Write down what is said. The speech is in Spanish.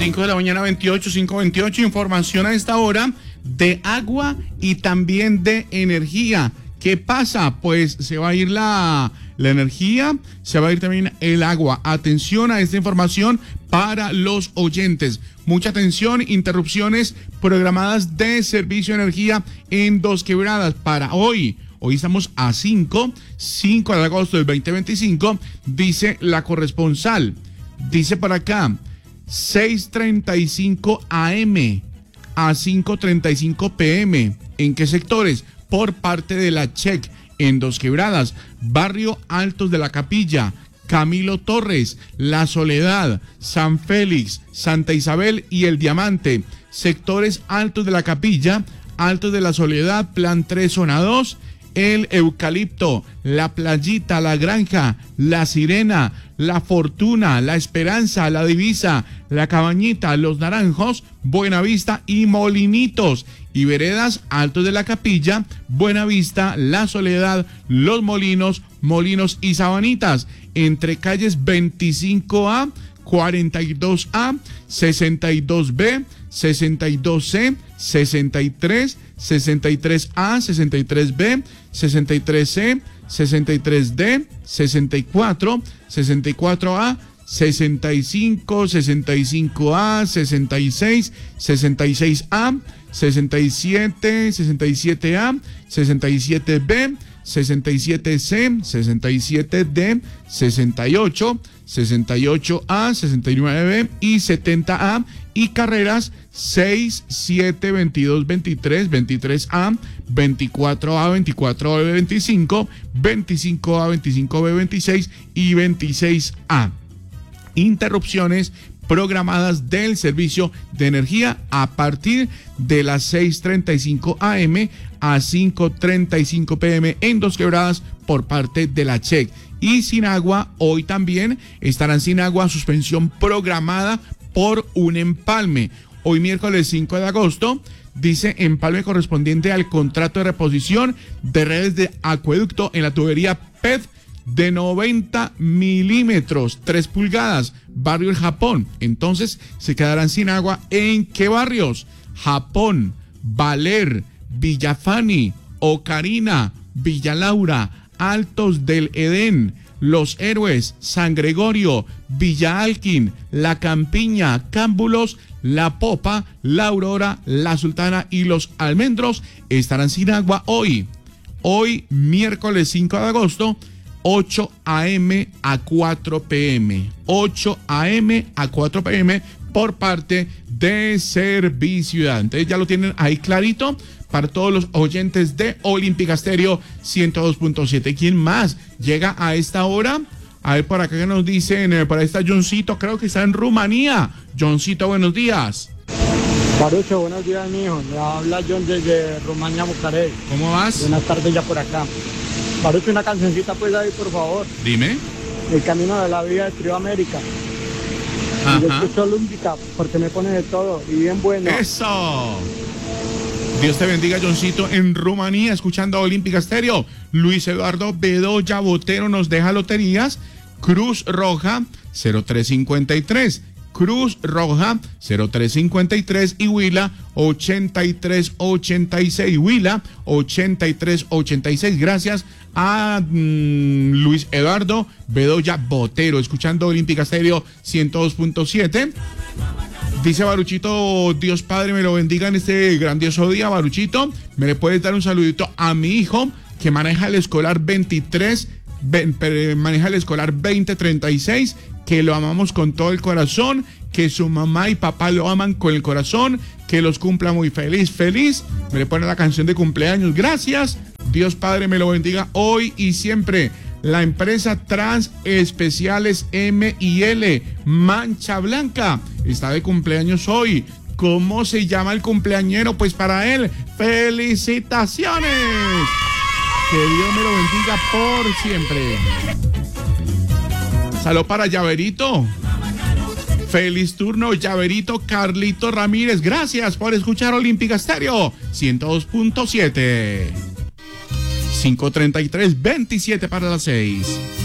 5 de la mañana, 5:28, información a esta hora de agua y también de energía. ¿Qué pasa? Pues se va a ir la energía, se va a ir también el agua. Atención a esta información para los oyentes. Mucha atención, interrupciones programadas de servicio de energía en Dos Quebradas para hoy. Hoy estamos a 5 de agosto del 2025, dice la corresponsal. Dice por acá, 6:35 AM a 5:35 PM. ¿En qué sectores? Por parte de la CHEC, en Dos Quebradas, Barrio Altos de la Capilla, Camilo Torres, La Soledad, San Félix, Santa Isabel y El Diamante. Sectores Altos de la Capilla, Altos de la Soledad, Plan 3, Zona 2, El Eucalipto, La Playita, La Granja, La Sirena, La Fortuna, La Esperanza, La Divisa, La Cabañita, Los Naranjos, Buenavista y Molinitos. Y veredas Altos de la Capilla, Buenavista, La Soledad, Los Molinos, Molinos y Sabanitas. Entre calles 25A, 42A, 62B, 62C, 63, 63A, 63B, 63C, 63D, 64, 64A, 65, 65A, 66, 66A, 67, 67A, 67B, 67C, 67D, 68, 68A, 69B y 70A, y carreras 6, 7, 22, 23, 23A, 24A, 24B, 25, 25A, 25B, 26 y 26A. Interrupciones programadas del servicio de energía a partir de las 6:35 AM a 5:35 PM en Dos Quebradas por parte de la CHEC. Y sin agua, hoy también estarán sin agua, suspensión programada por un empalme. Hoy miércoles 5 de agosto, dice empalme correspondiente al contrato de reposición de redes de acueducto en la tubería PET de 90 milímetros, 3 pulgadas, barrio El Japón. Entonces, se quedarán sin agua. ¿En qué barrios? Japón, Valer, Villafani, Ocarina, Villa Laura, Altos del Edén, Los Héroes, San Gregorio, Villa Alquín, La Campiña, Cámbulos, La Popa, La Aurora, La Sultana y Los Almendros estarán sin agua hoy. Hoy, miércoles 5 de agosto, 8 AM a 4 PM. 8 AM a 4 PM por parte de Serviciudad. Entonces ya lo tienen ahí clarito para todos los oyentes de Olímpica Estéreo 102.7. ¿Quién más llega a esta hora? A ver, por acá que nos dicen, por ahí está Johncito, creo que está en Rumanía. Johncito, buenos días. Barucho, buenos días, mijo. Me habla John desde Rumania, Bucarest. ¿Cómo vas? Buenas tardes ya por acá. Barucho, una cancioncita pues ahí, por favor. Dime. El camino de la vida de Trío América. Y yo escucho Olímpica porque me pone de todo y bien bueno. ¡Eso! Dios te bendiga, Johncito, en Rumanía, escuchando a Olímpica Estéreo. Luis Eduardo Bedoya Botero nos deja loterías. Cruz Roja 0353. Cruz Roja 0353 y Huila 8386. Huila 8386. Gracias a Luis Eduardo Bedoya Botero, escuchando Olímpica Estéreo 102.7. Dice Baruchito, Dios Padre me lo bendiga en este grandioso día. Baruchito, ¿me le puedes dar un saludito a mi hijo que maneja el escolar 2036, que lo amamos con todo el corazón, que su mamá y papá lo aman con el corazón, que los cumpla muy feliz? Me le pone la canción de cumpleaños. Gracias, Dios Padre me lo bendiga hoy y siempre. La empresa Trans Especiales M&L Mancha Blanca está de cumpleaños hoy. ¿Cómo se llama el cumpleañero? Pues para él, ¡felicitaciones! Que Dios me lo bendiga por siempre. Salud para Llaverito. Feliz turno, Llaverito Carlito Ramírez. Gracias por escuchar Olímpica Estéreo 102.7. 5:33, 27 para las 6.